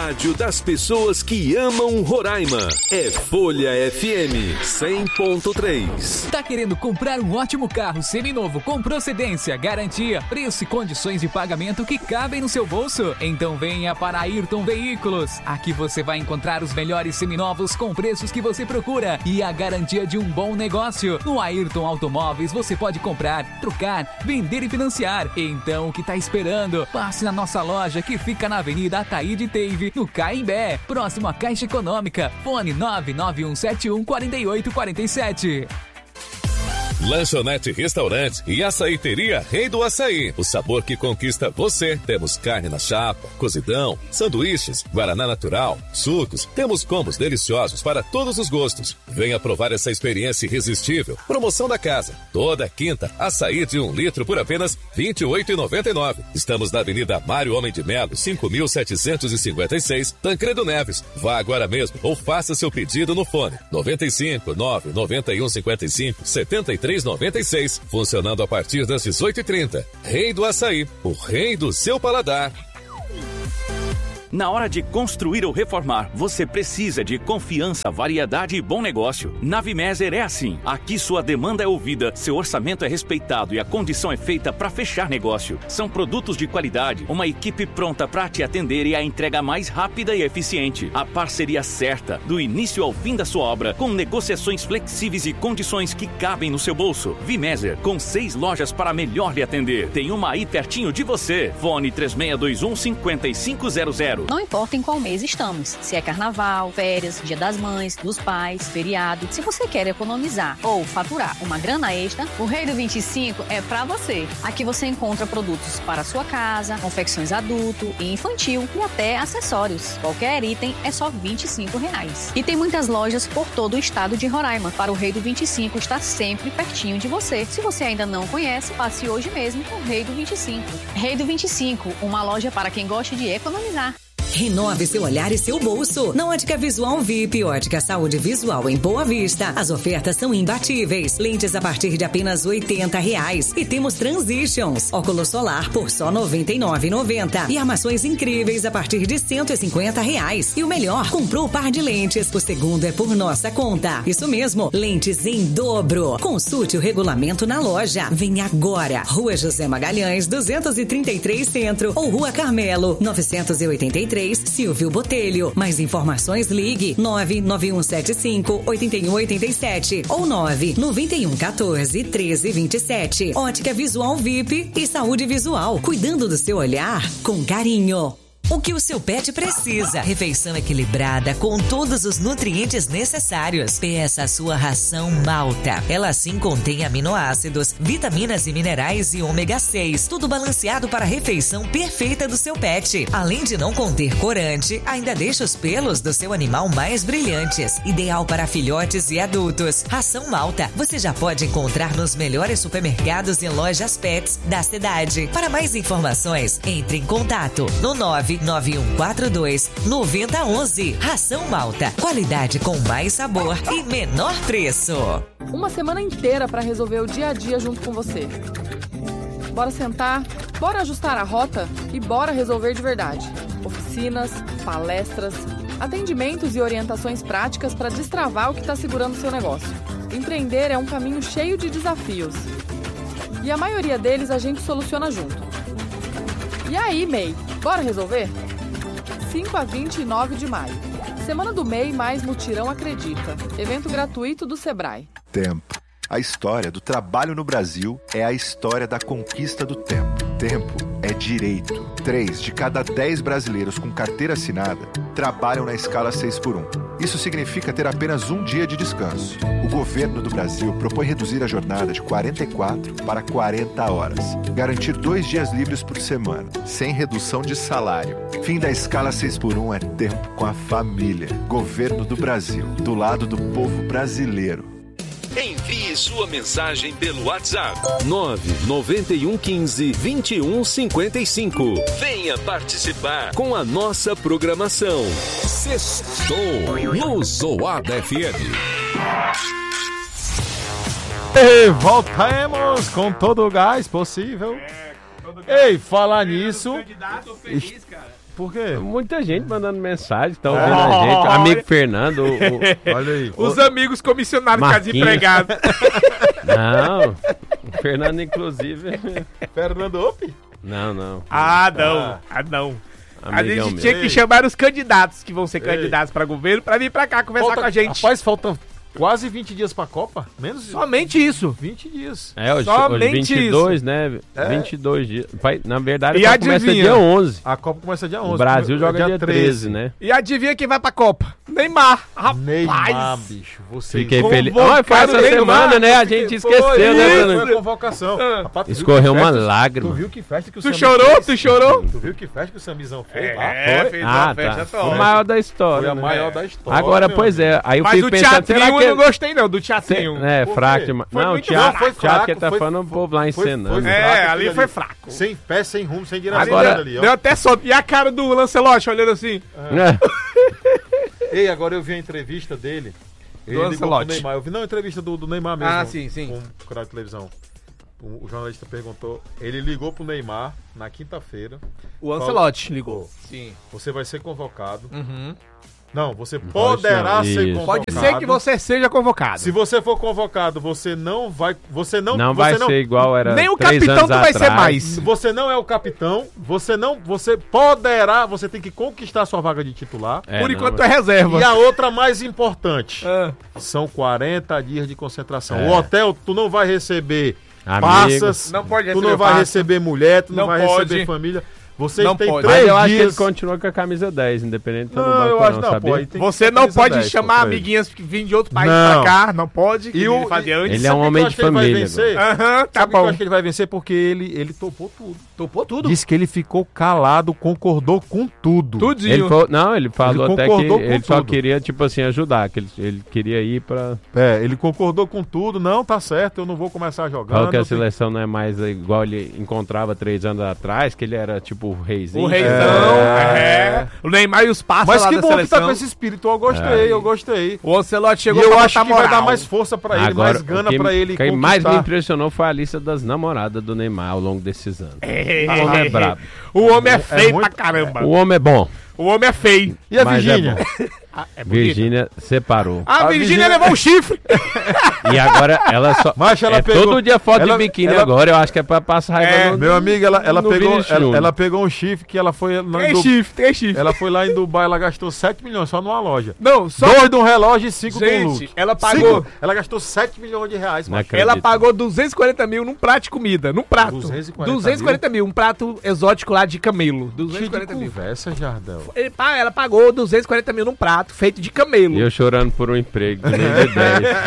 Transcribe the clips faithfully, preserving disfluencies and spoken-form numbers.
rádio das pessoas que amam Roraima. É Folha F M cem ponto três. Tá querendo comprar um ótimo carro seminovo com procedência, garantia, preço e condições de pagamento que cabem no seu bolso? Então venha para Ayrton Veículos. Aqui você vai encontrar os melhores seminovos com preços que você procura e a garantia de um bom negócio. No Ayrton Automóveis você pode comprar, trocar, vender e financiar. Então o que tá esperando? Passe na nossa loja que fica na Avenida Ataíde Teive, no Caimbé, próximo à Caixa Econômica. Fone nove nove um sete um quatro oito quatro sete. Lanchonete Restaurante e Açaiteria Rei do Açaí. O sabor que conquista você. Temos carne na chapa, cozidão, sanduíches, guaraná natural, sucos. Temos combos deliciosos para todos os gostos. Venha provar essa experiência irresistível. Promoção da casa. Toda quinta, açaí de um litro por apenas vinte e oito reais e noventa e nove centavos. Estamos na Avenida Mário Homem de Melo, cinco mil setecentos e cinquenta e seis, Tancredo Neves. Vá agora mesmo ou faça seu pedido no fone noventa e cinco, nove noventa e um cinquenta e cinco, setenta e três noventa e seis, funcionando a partir das dezoito e trinta. Rei do Açaí, o rei do seu paladar. Na hora de construir ou reformar, você precisa de confiança, variedade e bom negócio. Na Vimeser é assim. Aqui sua demanda é ouvida, seu orçamento é respeitado e a condição é feita para fechar negócio. São produtos de qualidade, uma equipe pronta para te atender e a entrega mais rápida e eficiente. A parceria certa, do início ao fim da sua obra, com negociações flexíveis e condições que cabem no seu bolso. Vimeser, com seis lojas para melhor lhe atender. Tem uma aí pertinho de você. Fone três seis dois um, cinco cinco zero zero. Não importa em qual mês estamos, se é carnaval, férias, dia das mães, dos pais, feriado. Se você quer economizar ou faturar uma grana extra, o Rei do vinte e cinco é pra você. Aqui você encontra produtos para sua casa, confecções adulto e infantil e até acessórios. Qualquer item é só vinte e cinco reais. E tem muitas lojas por todo o estado de Roraima, para o Rei do vinte e cinco estar sempre pertinho de você. Se você ainda não conhece, passe hoje mesmo com o Rei do vinte e cinco. Rei do vinte e cinco, uma loja para quem gosta de economizar. Renove seu olhar e seu bolso. Na Ótica Visual V I P, Ótica Saúde Visual em Boa Vista. As ofertas são imbatíveis. Lentes a partir de apenas oitenta reais. E temos Transitions. Óculos solar por só noventa e nove reais e noventa centavos. E armações incríveis a partir de cento e cinquenta reais. E o melhor, comprou o par de lentes. O segundo é por nossa conta. Isso mesmo, lentes em dobro. Consulte o regulamento na loja. Vem agora. Rua José Magalhães, duzentos e trinta e três Centro. Ou Rua Carmelo, novecentos e oitenta e três, Silvio Botelho. Mais informações, ligue nove nove um sete cinco, oito um oito sete ou nove nove um um quatro, um três dois sete. Ótica Visual V I P e Saúde Visual, cuidando do seu olhar com carinho. O que o seu pet precisa. Refeição equilibrada com todos os nutrientes necessários. Peça a sua ração Malta. Ela sim contém aminoácidos, vitaminas e minerais e ômega seis. Tudo balanceado para a refeição perfeita do seu pet. Além de não conter corante, ainda deixa os pelos do seu animal mais brilhantes. Ideal para filhotes e adultos. Ração Malta você já pode encontrar nos melhores supermercados e lojas pets da cidade. Para mais informações, entre em contato no nove nove um quatro dois, nove zero um um. Ração Malta. Qualidade com mais sabor e menor preço. Uma semana inteira para resolver o dia a dia junto com você. Bora sentar, bora ajustar a rota e bora resolver de verdade. Oficinas, palestras, atendimentos e orientações práticas para destravar o que está segurando o seu negócio. Empreender é um caminho cheio de desafios. E a maioria deles a gente soluciona junto. E aí, M E I, bora resolver? cinco a vinte e nove de maio. Semana do M E I mais Mutirão Acredita. Evento gratuito do Sebrae. Tempo. A história do trabalho no Brasil é a história da conquista do tempo. Tempo é direito. Três de cada dez brasileiros com carteira assinada trabalham na escala seis por um. Isso significa ter apenas um dia de descanso. O governo do Brasil propõe reduzir a jornada de quarenta e quatro para quarenta horas. Garantir dois dias livres por semana, sem redução de salário. Fim da escala seis por um é tempo com a família. Governo do Brasil, do lado do povo brasileiro. Envie sua mensagem pelo WhatsApp nove nove um um cinco, dois um cinco cinco. Venha participar com a nossa programação. Sextou no Zoada F M. E voltamos com todo o gás possível. É, todo gás. Ei, falar nisso. Candidato feliz, cara. Por quê? Muita gente mandando mensagem, estão ouvindo a gente. Amigo Fernando, o, o, olha aí. Os o, amigos comissionados de desempregado. Não, o Fernando, inclusive. Fernando Ope? Não, não. Ah, não. Ah, ah não. A gente meu. tinha que chamar os candidatos que vão ser Ei. candidatos para governo para vir para cá conversar falta, com a gente. Rapaz, falta quase vinte dias pra Copa. Menos Somente isso. vinte dias. É, hoje, Somente hoje vinte e dois, isso. né? É. vinte e dois dias. Na verdade, e a Copa começa dia onze. A Copa começa dia onze. O Brasil joga dia, dia treze, né? E adivinha quem vai pra Copa? Neymar. Rapaz. Neymar, bicho. Você Fiquei feliz. Olha, foi essa semana, né? A gente esqueceu, foi, né? Foi a convocação. Ah. Rapaz, escorreu uma festa, lágrima. Tu viu que festa que o Tu chorou? fez? Tu chorou? Tu viu que festa que o Samizão fez é, lá? É, fez ah, uma festa tá. O maior da história. Foi a né? maior da história. Agora, pois é. Aí eu Mas fico o pensando, teatrinho será que eu não gostei não, do teatrinho. É, fraco demais. Não, o teatro, foi fraco, que ele tá foi, falando o povo lá encenando. Foi, foi é, fraco, ali foi fraco. Sem pé, sem rumo, sem direção. Agora, ali, ó. Deu até só. E a cara do Lancelotti olhando assim. É. Ei, agora eu vi a entrevista dele. Ele do ligou pro Neymar. Eu vi não, a entrevista do, do Neymar mesmo. Ah, sim, sim. Com o canal de televisão. O, o jornalista perguntou. Ele ligou pro Neymar na quinta-feira. O Ancelotti ligou. Sim. Você vai ser convocado. Uhum. Não, você poderá Isso. ser convocado. Pode ser que você seja convocado. Se você for convocado, você não vai. Você não, não você vai não, ser igual era. Nem o três capitão anos tu vai atrás. ser mais. Você não é o capitão. Você não. Você poderá. Você tem que conquistar a sua vaga de titular. É, Por não, enquanto mas... é reserva. E a outra mais importante. Ah. São quarenta dias de concentração. É. O hotel, tu não vai receber Amigos. passas. Não pode Tu receber não vai passa. receber mulher. Tu não, Não vai pode. receber família. Vocês Não têm pode. três Mas eu acho que ele dias. continua com a camisa dez, independente do Não, banco, eu acho não, não, sabia? pô, aí tem Você que não camisa pode dez, chamar pô, amiguinhas que vêm de outro país Não. pra cá. Não pode. Que E o- ele fazia antes. Ele é um Sabe que homem eu de acho que ele vai família. vencer? Aham, tá Sabe que eu bom. acho que ele vai vencer porque ele, ele topou tudo. Topou tudo. Disse que ele ficou calado, concordou com tudo. Tudinho. Ele falou, não, ele falou Ele até que concordou com ele só tudo. queria, tipo assim, ajudar, que ele, ele queria ir pra... É, ele concordou com tudo. Não, tá certo, eu não vou começar jogando. Falou que a eu tenho- seleção não é mais igual ele encontrava três anos atrás, que ele era tipo o reizinho. O Reizão, É. é. O Neymar e os passos Mas lá que da bom que seleção. tá com esse espírito. Eu gostei, eu gostei. O Ancelotti E chegou eu pra acho botar que vai moral. dar mais força pra ele, Agora, mais gana o que, pra ele quem mais me conquistar. impressionou foi a lista das namoradas do Neymar ao longo desses anos. É. O homem é brabo. O homem é feio muito- pra caramba. O homem é bom. O homem é feio. E a Mas Virgínia? é Ah, é bonita. Virgínia separou. A, A Virgínia Virgínia- levou um chifre. E agora ela só. Macho, ela é pegou- todo dia foto ela- de biquíni ela- agora, eu acho que é pra passar raiva É, no, Meu amigo, ela, ela, no pegou, Vinícius ela, Júnior. ela pegou um chifre que ela foi lá em Três Du- chifres, três chifres. ela foi lá em Dubai, ela gastou sete milhões só numa loja. Não, só... Dois de um relógio e cinco Gente, com look. ela pagou- Cinco. Ela gastou sete milhões de reais, Não macho. acredito. Ela pagou duzentos e quarenta mil num prato de comida. Num prato. duzentos e quarenta duzentos e quarenta mil. Um prato exótico lá de camelo. duzentos e quarenta Que mil. conversa, Jardel. Ele, pá, ela pagou duzentos e quarenta mil num prato feito de camelo. E eu chorando por um emprego de nem de dez.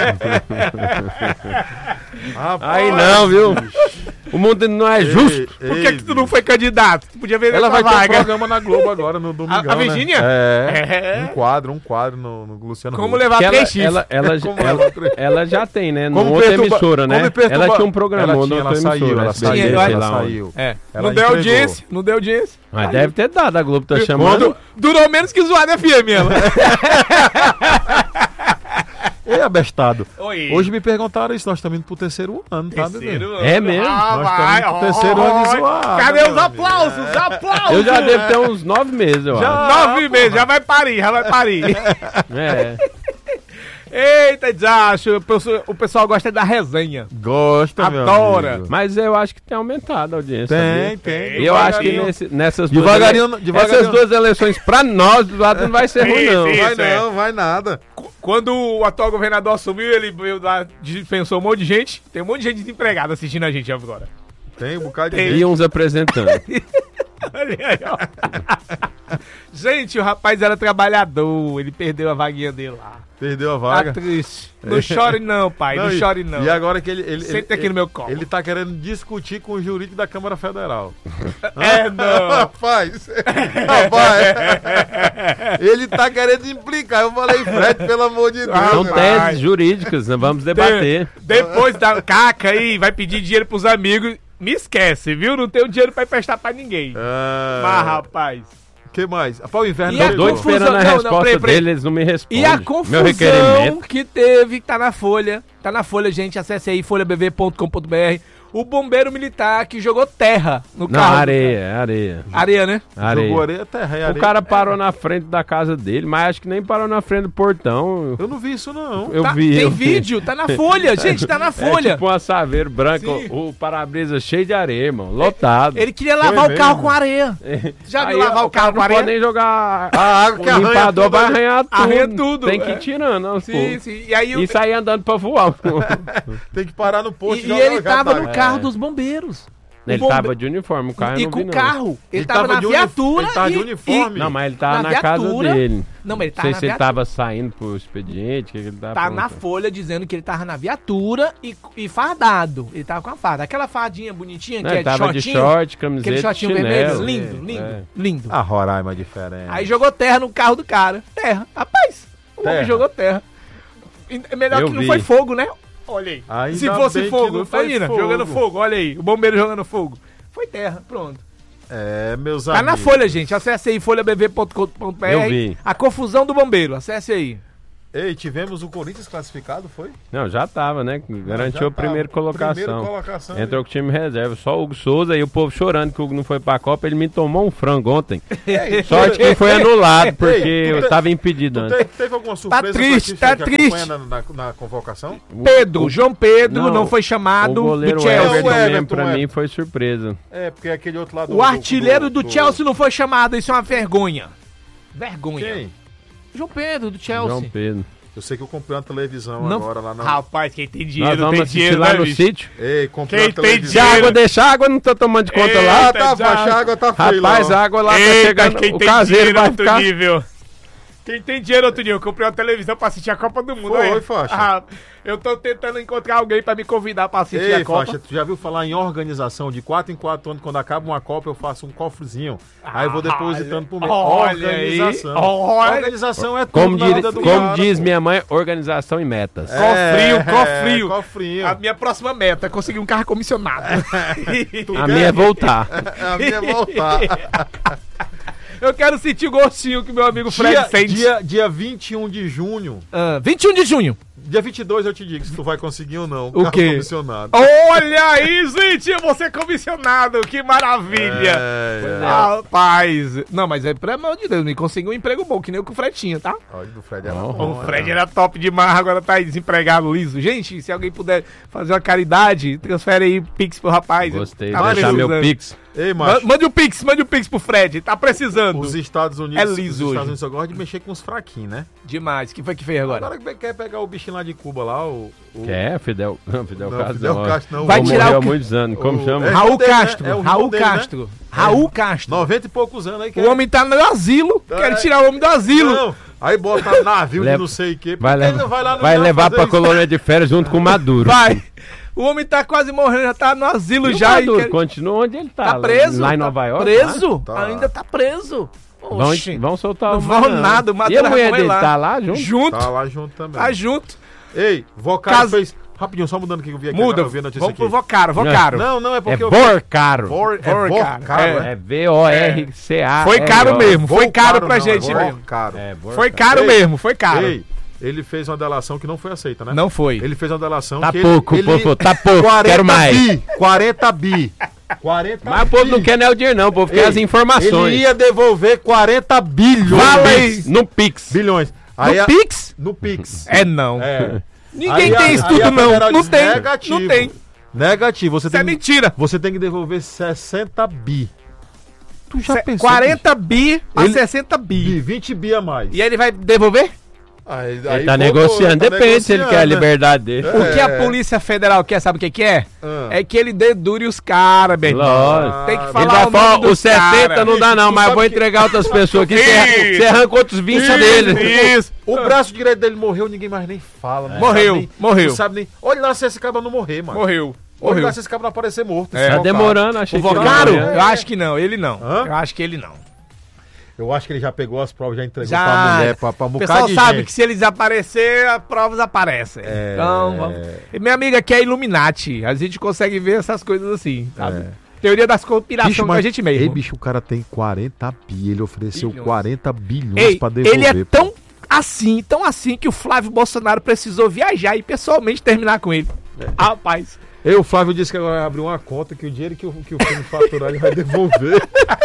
Aí não, viu? O mundo não é justo. Ei, Por que, ei, que tu não foi candidato? Tu podia ver Ela essa vai ter um vaga. programa na Globo agora, no Domingão, A- a Virgínia? Né? É, É. um quadro, um quadro no, no Luciano Como Huck. levar Que ela, três chifres. ela, ela, Como ela, levar três- ela já tem, né? Como Numa outra perturba- emissora, né? como perturba- Ela tinha um programa Ela numa tinha, outra ela saiu, emissora. ela S B T, saiu, sei ela lá onde. saiu. É. Ela Não deu entregou. audiência. Não deu audiência. Mas deve ter dado, a Globo tá chamando. Quando- Durou menos que zoada F M, ela. Ei, abestado. Oi. Hoje me perguntaram isso, nós estamos indo pro terceiro ano, tá, bebê? Terceiro ano. É mesmo? Ah, Nós vai. estamos no terceiro ano de Ó, zoada, Cadê meu os amigo? aplausos? Os aplausos. Eu já devo ter uns nove meses, eu Já. acho. Nove meses, já vai parir, já vai parir. É. Eita, Jacho, o pessoal- o pessoal gosta da resenha. Gosta, meu Adora. amigo. Mas eu acho que tem aumentado a audiência. Tem, sabia? tem. E eu acho que Devagarinho. nesse- nessas, duas Devagarinho, ele- devagarinho. essas duas eleições, pra nós, do lado não vai ser ruim, Sim, não. sim. Vai Isso, é. não, vai nada. Qu- Quando o atual governador assumiu, ele veio lá, dispensou um monte de gente. Tem um monte de gente desempregada assistindo a gente agora. Tem um bocado de Tem. gente. E uns apresentando. Olha aí, ó. Gente, o rapaz era trabalhador, ele perdeu a vaguinha dele lá. Perdeu a Tá vaga. triste. Não chore não, pai, não, e- chore não. E agora que ele... ele Senta ele, aqui no meu colo. Ele tá querendo discutir com o jurídico da Câmara Federal. É, não. Rapaz, rapaz, ele tá querendo implicar. Eu falei, Fred, pelo amor de Deus. São Rapaz. teses jurídicas, nós vamos debater. De- depois da caca aí, vai pedir dinheiro pros amigos. Me esquece, viu? Não tenho dinheiro pra emprestar pra ninguém. Ah, Mas, rapaz. que mais? Pau, o inverno E a Tô doido confusão- esperando a não, não, resposta peraí, peraí. dele, eles não me respondem. E a Meu confusão requerimento. que teve, que tá na Folha, Tá na Folha, gente. Acesse aí folha b v ponto com ponto b r. O bombeiro militar que jogou terra no Não, carro. areia, areia. Areia, né? Areia. Jogou areia, terra e areia. O cara parou na frente da casa dele, mas acho que nem parou na frente do portão. Eu não vi isso, não. Eu Tá- vi. tem eu vi. vídeo, tá na Folha, gente, tá na Folha. É tipo uma saveiro branca, Sim. o, o para-brisa cheio de areia, irmão, lotado. Ele queria lavar Foi o carro mesmo. com areia. Já viu Aí, lavar o carro com não areia? pode nem jogar A água que o arranha limpador tudo vai ali. arranhar tudo. Arranha tudo, Tem que é. ir tirando, não, Sim, pô. sim. E aí o- E sair andando pra voar. Tem que parar no posto E, e jogar ele o jato tava d'água. no carro É. dos bombeiros. O Ele bombe- tava de uniforme, o carro eu E não com vi, o não. carro. Ele, Ele tava, tava na de uni- viatura. ele tava de e- uniforme. Não, mas ele tava Na na, casa viatura- dele. Não, mas ele Não tava sei na se ele viatura. tava saindo pro expediente, o que, que ele tava Tá na aprontando. Folha dizendo que ele tava na viatura e, e fardado. Ele tava com a farda. Aquela fardinha bonitinha Não, que é ele tava de shortinho. short, camiseta, Aquele shortinho chinelo. vermelho. Lindo, lindo, É. lindo. A Roraima é diferente. Aí jogou terra no carro do cara. Terra. Rapaz, o Terra. homem jogou terra. E é melhor Eu que não vi. foi fogo, né? Olha aí. Ainda Se fosse bem que fogo, não foi imagina, fogo. jogando fogo. Olha aí, o bombeiro jogando fogo. Foi terra, pronto. É, meus Tá amigos. na Folha, gente. Acesse aí folha b v ponto com ponto b r. Eu vi. A confusão do bombeiro. Acesse aí. Ei, tivemos o Corinthians classificado, foi? Não, já tava, né? Garantiu já a primeira tava. colocação. Primeira colocação, Entrou com o time reserva. Só o Hugo Souza e o povo chorando que o Hugo não foi pra Copa. Ele me tomou um frango ontem. Sorte que foi anulado, porque Ei, tu eu te- tava impedido Tu antes. te- teve alguma surpresa triste, pra tá ti, que triste. acompanha Na, na, na convocação? Pedro, João Pedro não, Não, foi chamado O goleiro do Chelsea. Everton, É o mesmo Everton, pra é. mim foi surpresa. É, porque é aquele outro lado O artilheiro do, Chelsea não foi chamado. Isso é uma vergonha. Vergonha. Quem? João Pedro, do Chelsea. João Pedro. Eu sei que eu comprei uma televisão Não- agora lá na... Rapaz, quem tem Nós dinheiro vamos tem assistir dinheiro, lá né, no bicho? sítio. Ei, comprei Quem uma tem televisão. Se a água deixar, a água não tá tomando de conta Eita, lá. Ah, tá, já. baixa, a água tá feia lá. Rapaz, ó. a água lá tá Eita, chegando. quem O tem caseiro dinheiro vai outro ficar... nível. Quem tem dinheiro outro nível. Eu comprei uma televisão pra assistir a Copa do Mundo. Foi, aí. faixa. Ah, eu tô tentando encontrar alguém pra me convidar pra assistir Ei, a Copa. faixa, tu já viu falar em organização? De quatro em quatro anos, quando acaba uma Copa, eu faço um cofrezinho. Aí eu vou depositando por mês. Olha aí, Organização. olha. Organização é tudo Como, na dir- vida do como cara, diz pô. minha mãe, organização e metas. Cofrinho, cofrinho. É, cofrinho. A minha próxima meta é conseguir um carro comissionado. A minha é voltar. A minha é voltar. Eu quero sentir o gostinho que meu amigo Fred dia, sente. dia, dia vinte e um de junho. Ah, vinte e um de junho. Dia vinte e dois eu te digo se tu vai conseguir ou não. O quê? Comissionado. Olha aí, gente, eu vou ser comissionado, que maravilha. É, é. Rapaz, não, mas é pelo amor de Deus, me consegui um emprego bom, que nem o que o Fred tinha, tá? Olha, do Fred era Oh, bom, O Fred era top demais, agora tá aí desempregado, liso. Gente, se alguém puder fazer uma caridade, transfere aí Pix pro rapaz. Gostei. Tá Deixar meu precisando. Pix. Ei, Ma- macho. Mande o Pix, mande o Pix pro Fred, tá precisando. Os Estados Unidos, É liso os hoje. Estados Unidos só gostam de mexer com os fraquinhos, né? Demais, que foi que fez agora? Agora quer pegar o bichinho lá de Cuba lá, o... o... Quer, Fidel? Não, Fidel Não, Castro. Fidel não. Castro não. Vai Morreu tirar o há que- muitos anos. Como o- chama? é. Raul dele, né? Castro, É o irmão Raul dele, né? Castro, Raul Castro. noventa e poucos anos aí. O homem tá no asilo, quer tirar o homem do asilo. Não, aí bota navio de Leva- não sei o quê. Vai, Por que ele levar, não vai lá no vai Irã levar fazer pra isso? colônia de férias junto com o Maduro. Vai. O homem tá quase morrendo, já tá no asilo E o já. e Maduro quer- continua onde ele tá. Tá preso. Lá em tá Nova York. Preso? Tá. Ainda tá preso. Vão, Oxi. vão soltar Não o vão Maduro. nada, o Maduro E a vai mulher morrer dele lá. tá lá junto? Junto. Tá lá junto também. Tá junto. Ei, Vocaro Cas- fez... Rapidinho, só mudando aqui que eu vi aqui. Muda. agora eu vi a notícia Vamos aqui. pro Vocaro, Vocaro. Não, não, é É porque eu... Vorcaro. Vor, é Vocaro. Vocaro, É. É V O R C A. Foi caro mesmo, foi Vocaro caro pra não, gente é mesmo. Vocaro. É, Vorcaro. Foi caro Ei, mesmo, foi caro. Ei, ele fez uma delação que não foi aceita, né? Não foi. Ele fez uma delação Tá que pouco, ele, povo, ele... tá pouco, quarenta quero mais. bi, quarenta bi. quarenta Mas o povo não quer nem o dinheiro, não. O povo quer Ei, as informações. Ele ia devolver quarenta bilhões. Fala aí. No Pix. Bilhões. Aí No a- Pix? No Pix. É não. É. Ninguém Aí a- tem isso aí tudo a não. federal Não diz, tem. Negativo. Não tem. Negativo. Você Isso é tem, que, mentira. você tem que devolver sessenta bi. Tu já Cê- pensou? quarenta bi a Ele- sessenta bi? bi. vinte bi a mais. E aí ele vai devolver? Aí, Ele tá negociando, depende se ele quer a liberdade dele. O que a Polícia Federal quer, sabe o que que é? Ah. É que ele dedure os caras, meu irmão. Lógico. Tem que Ele falar vai o falar, nome os dos setenta cara. não dá não, Tu mas sabe vou que- entregar outras pessoas aqui. Você Isso. você arranca outros vinte Isso, dele. Isso. O braço direito dele morreu, ninguém mais nem fala. Não Morreu, sabe nem- morreu. Não sabe nem. Olha lá se esse cabra não morrer, mano. Morreu. Olha Morreu. lá se esse cabra não aparecer morto. É. esse Tá Vocaro. demorando, achei O que ele Vocaro? morreu. Eu acho que não, ele não. Hã? Eu acho que ele não. Eu acho que ele já pegou as provas, já entregou Já. pra mulher, pra, pra um O bocado pessoal de sabe gente. que se eles aparecerem, as provas aparecem. É. Então, vamos. E minha amiga aqui é Illuminati. A gente consegue ver essas coisas assim, sabe? É. Teoria das conspirações Bicho, com a mas- gente mesmo. Ei, bicho, o cara tem quarenta bi, ele ofereceu Bilhões. quarenta bilhões Ei, pra devolver. ele é pô. tão assim, tão assim que o Flávio Bolsonaro precisou viajar e pessoalmente terminar com ele. É. Rapaz. Eu, o Flávio disse que agora vai abrir uma conta que o dinheiro que o, que o filme faturar ele vai devolver.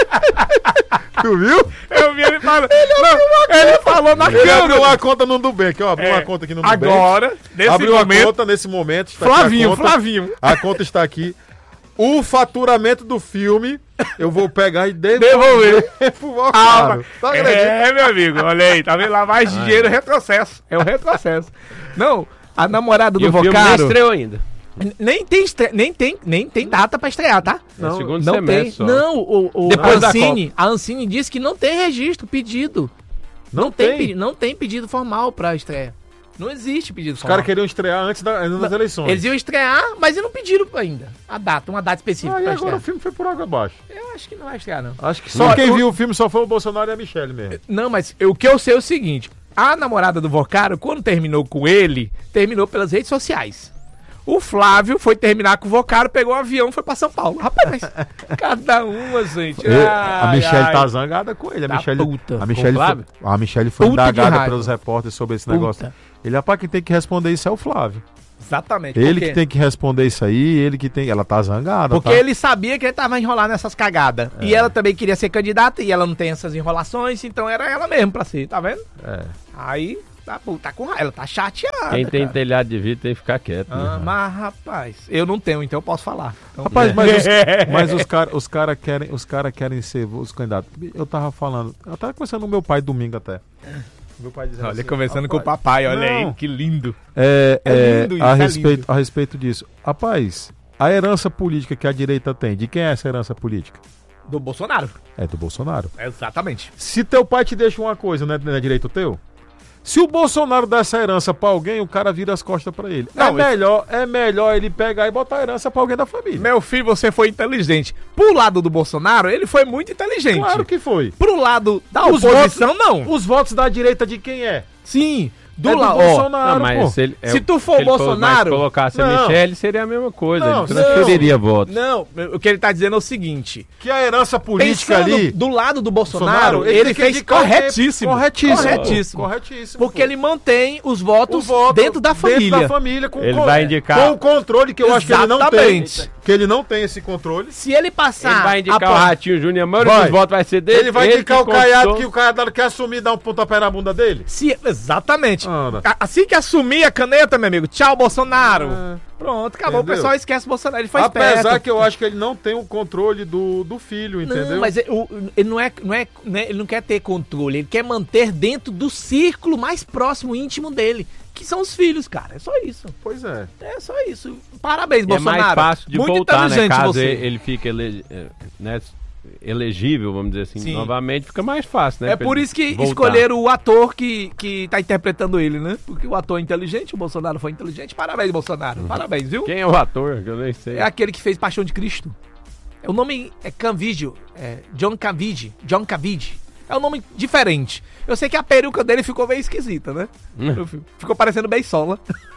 Tu viu? Eu vi ele falando. Ele, não, ele falou na ele câmera. Ele abriu uma conta no Nubank, ó. Abriu é, uma conta aqui no Nubank. Agora, nesse abriu momento. uma conta nesse momento. Está Flavinho, aqui a conta, Flavinho. A conta está aqui. O faturamento do filme eu vou pegar e devolver. Devolver. Ah, tá é, meu amigo, olha aí, tá vendo? Lavagem de dinheiro, retrocesso. É um retrocesso. Não, a namorada do Vocaro. O filme nem estreou ainda. Nem tem, estre... nem, tem, nem tem data pra estrear, tá? Não, é segundo não semestre tem. só. Não, o, o Depois a Ancine, a Ancine disse que não tem registro, pedido. Não, não tem, tem não tem pedido formal pra estreia. Não existe pedido Os formal. Os caras queriam estrear antes, da, antes das não, eleições. Eles iam estrear, mas não pediram ainda a data, uma data específica. Ah, e pra agora estrear. o filme foi por água abaixo. Eu acho que não vai estrear, não. Acho que só quem viu o filme só foi o Bolsonaro e a Michelle mesmo. Não, mas o que eu sei é o seguinte: a namorada do Vocaro, quando terminou com ele, terminou pelas redes sociais. O Flávio foi terminar com o Vocaro, pegou um avião e foi pra São Paulo. Rapaz, cada uma, gente. Ai, a Michelle ai, tá zangada com ele. A tá Michelle, puta. a Michelle foi, a Michelle foi puta indagada pelos repórteres sobre esse puta. negócio. Ele, rapaz, quem tem que responder isso é o Flávio. Exatamente. Ele que tem que responder isso aí, ele que tem. Ela tá zangada. Porque tá? ele sabia que ele tava enrolado nessas cagadas. É. E ela também queria ser candidata e ela não tem essas enrolações, então era ela mesmo pra ser, tá vendo? É. Aí. Tá, tá com raiva, ela tá chateada. Quem tem cara. telhado de vidro tem que ficar quieto. Ah, né? Mas, rapaz, eu não tenho, então eu posso falar. Então, rapaz, é. mas, os, mas os caras os cara querem, os cara querem ser os candidatos. Eu tava falando, eu tava conversando com meu pai domingo até. Meu pai dizendo olha, assim, conversando com o papai, olha não. aí, que lindo. É, é, é lindo isso, a, é respeito, lindo. a respeito disso. Rapaz, a herança política que a direita tem, de quem é essa herança política? Do Bolsonaro. É do Bolsonaro. Exatamente. Se teu pai te deixa uma coisa, não é, não é direito teu? Se o Bolsonaro dá essa herança pra alguém, o cara vira as costas pra ele. Não, é, melhor, é melhor ele pegar e botar a herança pra alguém da família. Meu filho, você foi inteligente. Pro lado do Bolsonaro, ele foi muito inteligente. Claro que foi. Pro lado da os oposição, votos, não. Os votos da direita de quem é? Sim. Do, é lado do Bolsonaro, não, mas pô. Se, ele, é, se tu for o Bolsonaro... Se colocasse a não. Michelle, seria a mesma coisa. Não, ele transferiria votos. Não, o que ele tá dizendo é o seguinte... Que a herança política Pensando ali... do lado do Bolsonaro, Bolsonaro ele, ele fez corretíssimo. Corretíssimo. Corretíssimo. Corretíssimo. Porque pô. ele mantém os votos voto dentro da família. Dentro da família. Com, ele com, vai indicar... com o controle que eu Exatamente. acho que ele não tem. Que ele não tem esse controle. Se ele passar... Ele vai indicar a... o Ratinho Júnior, a maioria vai. dos votos vai ser dele. Ele vai ele indicar que o Caiado, conquistou. que o Caiado quer assumir e dar um pontapé na bunda dele? Se... Exatamente. Anda. Assim que assumir a caneta, meu amigo, tchau, Bolsonaro. É. Pronto, acabou. Entendeu? O pessoal esquece o Bolsonaro. Ele foi Apesar esperto. que eu acho que ele não tem o controle do, do filho, entendeu? Não, mas ele, o, ele, não é, não é, não é, ele não quer ter controle. Ele quer manter dentro do círculo mais próximo, íntimo dele. Que são os filhos, cara. É só isso. Pois é. É só isso. Parabéns, é Bolsonaro. É mais fácil de Muito voltar, né? Caso você. ele fique ele, né, elegível, vamos dizer assim, Sim. novamente, fica mais fácil, né? É por isso que voltar. escolheram o ator que, que tá interpretando ele, né? Porque o ator é inteligente, o Bolsonaro foi inteligente. Parabéns, Bolsonaro. Uhum. Parabéns, viu? Quem é o ator? Que eu nem sei. É aquele que fez Paixão de Cristo. É, o nome é Canvidio. É John Cavide. John Cavide. É um nome diferente. Eu sei que a peruca dele ficou meio esquisita, né? Hum. Ficou parecendo Beisola.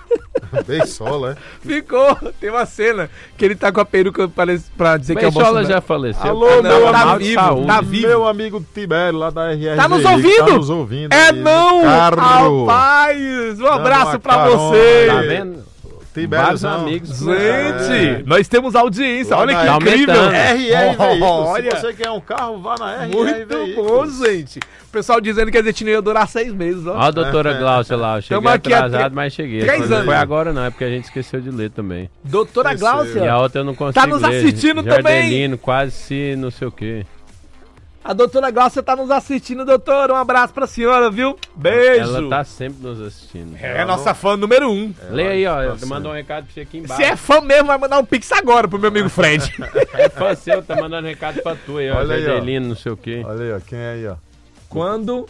Beisola, é? Ficou. Tem uma cena que ele tá com a peruca pra, pra dizer Beisola que é o Bolsonaro. Beisola já faleceu. Alô, ah, não, meu tá amigo, vivo, tá vivo. Meu amigo Tibério lá da R R. Tá nos ouvindo? Tá nos ouvindo. É aí, não! Carro. Rapaz! Um abraço pra carona, você! Tá vendo? Vários amigos. Gente, é. nós temos audiência. Olha que tá incrível. R R Veículos. Olha. Se você quer um carro, vá na R R Muito Veículos. bom, gente. O pessoal dizendo que a gente não ia durar seis meses. Ó. Olha a doutora é. Glaucia lá. Eu cheguei atrasado, mas cheguei. Três não anos. foi agora não, é porque a gente esqueceu de ler também. Doutora Glaucia. E a outra eu não consigo tá nos ler. assistindo Jardelino, também. quase se não sei o quê. A doutora Glaucia tá nos assistindo, doutora. Um abraço pra senhora, viu? Beijo. Ela tá sempre nos assistindo. É a nossa fã número um. Lê aí, ó. Tá mandou um recado pra você aqui embaixo. Se é fã mesmo, vai mandar um pix agora pro meu amigo Fred. É fã seu, tá mandando um recado pra tu aí, ó. Olha aí, Jardelino, não sei o quê. Olha aí, ó. Quem é aí, ó? Quando...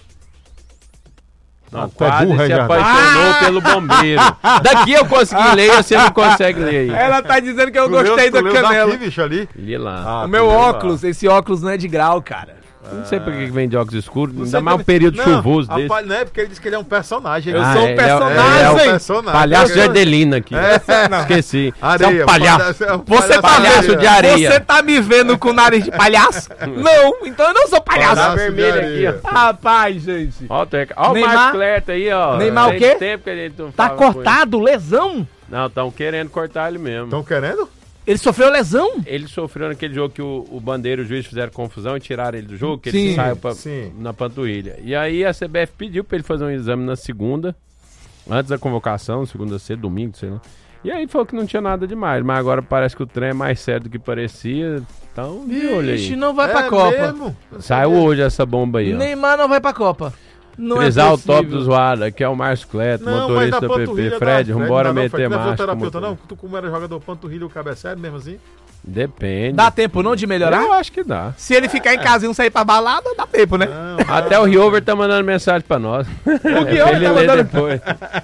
Não, ah, quase burra, se já. apaixonou ah! pelo bombeiro. Daqui eu consegui ler, você não consegue ler aí. Ela tá dizendo que eu tu gostei leu, da canela. Daqui, bicho, ali? Li lá. Ah, o meu óculos, lá. Esse óculos não é de grau, cara. Não sei por que vem de óculos escuros, Não ainda sei mais um também. período Não, chuvoso a desse. pa- Não é porque ele disse que ele é um personagem. Eu Ah, sou um ele é- personagem. ele é o personagem. Palhaço de Adelina aqui. É, não. Esqueci. Areia, Você é um palhaço. palhaço, é um Você tá palhaço vendo? de areia. Você tá me vendo com nariz de palhaço? Não, então eu não sou palhaço. Tá Palhaço de vermelho areia. aqui, ó. Rapaz, gente. Ó o Teca. Ó o Neymar- Marcos Clerto aí, ó. Neymar o Tem quê? tempo que a gente não Tá fala com ele. cortado, lesão? Não, estão querendo cortar ele mesmo. Estão querendo? Ele sofreu lesão? Ele sofreu naquele jogo que o, o Bandeira e o juiz fizeram confusão e tiraram ele do jogo, que Sim, ele saiu pra- sim. na panturrilha. E aí a C B F pediu pra ele fazer um exame na segunda, antes da convocação, segunda cedo, domingo, sei lá. E aí falou que não tinha nada demais, mas agora parece que o trem é mais sério do que parecia. Então, de olho Ixi, aí. não vai pra É Copa. mesmo? Saiu hoje essa bomba aí, ó. Neymar não vai pra Copa. Não Frisar é o top possível. do zoada, que é o Márcio Cleto, Não, mas motorista da da P P. panturrilha Fred, dá- vambora não, não, meter Fred, não é marcha. fisioterapeuta, como- não? Tu como era jogador panturrilha, o cabo é sério mesmo assim? Depende. Dá tempo não de melhorar? Eu acho que dá. Se ele ficar em casa e não sair pra balada, dá tempo, né? Não, Até o Riover tá mandando mensagem pra nós. O Riover ele tá lê mandando- depois.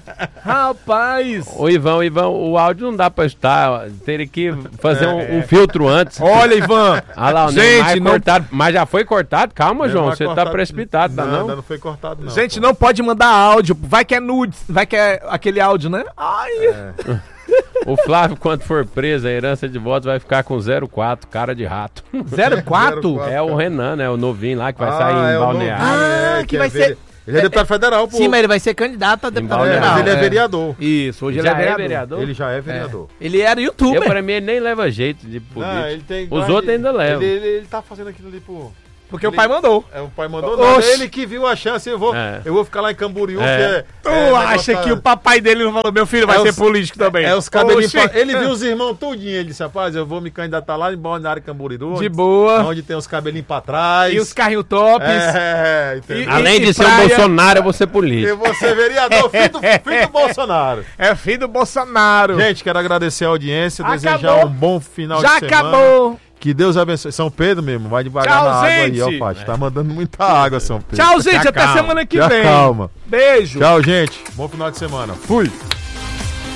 Rapaz. Ô Ivan, Ivan, o áudio não dá pra escutar. Teria que fazer um, É, um filtro antes. Olha, Ivan. Ah lá, o Gente, Neymar é não- cortado. Mas já foi cortado? Calma, João. Neymar Você tá cortado- precipitado, tá não? não? Ainda não foi cortado, não. Gente, pô. não pode mandar áudio. Vai que é nudes. Vai que é aquele áudio, né? Ai. O Flávio, quando for preso, a herança de votos vai ficar com zero quatro, cara de rato. zero quatro? É o Renan, né? O novinho lá que vai Ah, sair é em o Balneário. novinho, Ah, é, que é vai vere- ser- Ele é deputado federal, pô. Sim, mas ele vai ser candidato a deputado Balneário. federal. Mas ele é é. vereador. Isso, hoje Já ele é vereador. vereador? Ele já é vereador. Ele era Eu, youtuber. pra mim, ele nem leva jeito de político. Não, ele tem Os guarda- outros ainda levam. Ele, ele, ele tá fazendo aquilo ali, pô. Porque o pai mandou. É, o pai mandou Oxi. nada. Ele que viu a chance, eu vou, É. eu vou ficar lá em Camboriú, É. que é... Tu é, acha negócio que da- o papai dele não falou, meu filho vai É ser os- político também? É os cabelinhos. Oxi. pra- Ele viu os irmãos tudinho, ele disse, rapaz, eu vou me candidatar lá em Balneário Camboriú. De onde- boa. Onde tem os cabelinhos pra trás. E os carrinhos tops. É, entendeu? E- Além de e ser um praia- Bolsonaro, eu vou ser político. Eu vou ser vereador, filho do, filho do Bolsonaro. É filho do Bolsonaro. Gente, quero agradecer a audiência, desejar Acabou. um bom final Já de semana. acabou. Que Deus abençoe. São Pedro mesmo, vai devagar Tchau, na água aí, gente. ó, Paty. Tá mandando muita água, São Pedro. Tchau, gente. Já Até calma. semana que Já vem. calma. Beijo. Tchau, gente. Bom final de semana. Fui.